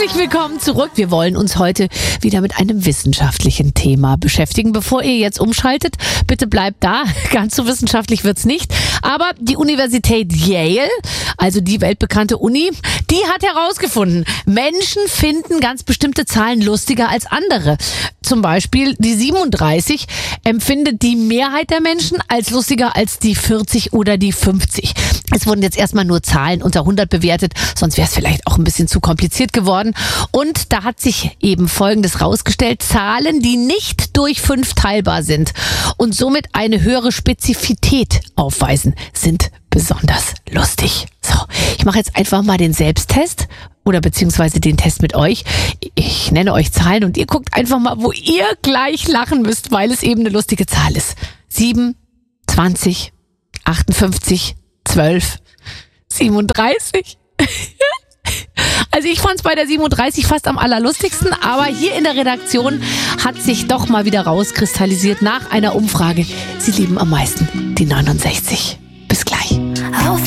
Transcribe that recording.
Herzlich willkommen zurück. Wir wollen uns heute wieder mit einem wissenschaftlichen Thema beschäftigen. Bevor ihr jetzt umschaltet, bitte bleibt da. Ganz so wissenschaftlich wird's nicht. Aber die Universität Yale, also die weltbekannte Uni, die hat herausgefunden, Menschen finden ganz bestimmte Zahlen lustiger als andere. Zum Beispiel die 37 empfindet die Mehrheit der Menschen als lustiger als die 40 oder die 50. Es wurden jetzt erstmal nur Zahlen unter 100 bewertet, sonst wäre es vielleicht auch ein bisschen zu kompliziert geworden. Und da hat sich eben Folgendes rausgestellt: Zahlen, die nicht durch 5 teilbar sind und somit eine höhere Spezifität aufweisen, sind besonders lustig. So, ich mache jetzt einfach mal den Selbsttest oder beziehungsweise den Test mit euch. Ich nenne euch Zahlen und ihr guckt einfach mal, wo ihr gleich lachen müsst, weil es eben eine lustige Zahl ist. 7, 20, 58, 12, 37. Also ich fand es bei der 37 fast am allerlustigsten, aber hier in der Redaktion hat sich doch mal wieder rauskristallisiert nach einer Umfrage: Sie lieben am meisten die 69. Bis gleich.